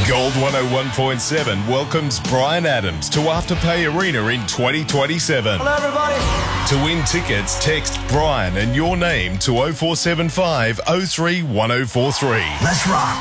Gold 101.7 welcomes Bryan Adams to Afterpay Arena in 2027. Hello, everybody. To win tickets, text Bryan and your name to 0475 03 1043. Let's rock.